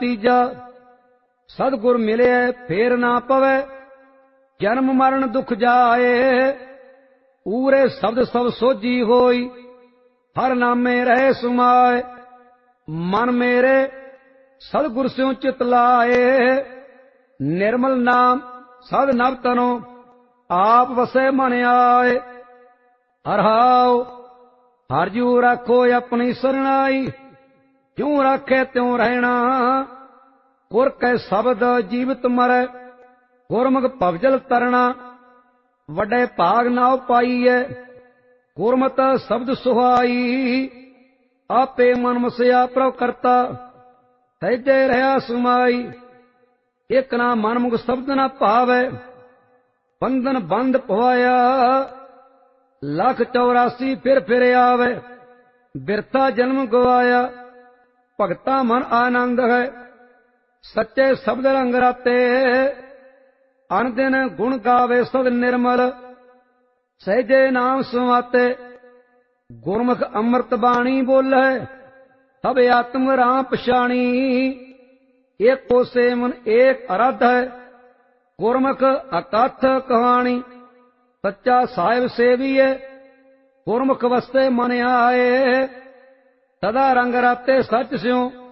तीजा, सतगुर मिले फेर ना पवै, जन्म मरण दुख जाए। ऊरे शब्द सब सोझी होई, हर नामे रहे सुमाए। मन मेरे सतगुर स्यों चित लाए, निर्मल नाम सद नव तनो, आप वसै मन आए। हरहाओ हर जू राखो अपनी सरनाई, ज्यों राखे त्यों रहना। गुर कै शब्द जीवित मरै, गुरमुख भवजल तरना। वड्डे भाग नाव पाईए, गुरमत शब्द सुहाई। आपे मन मसया प्रभ करता, सहजे रहा सुमाई। एक ना मन मुख शब्द ना भावै, बंधन बंद पवाया। लख 84 फिर आवे, बिरथा जन्म गवाया। भगता मन आनंद है, सच्चे शब्द रंग राते। अन दिन गुण गावे सद निर्मल, सहजे नाम सुमाते। गुरमुख अमृत बाणी बोले, सब आत्म राम पछाणी। एक को से मन एक अराध है, गुरमुख अकथ कहानी। सच्चा साहिब सेविए, गुरमुख वस्ते मन आए। सदा रंग राते सच स्यों,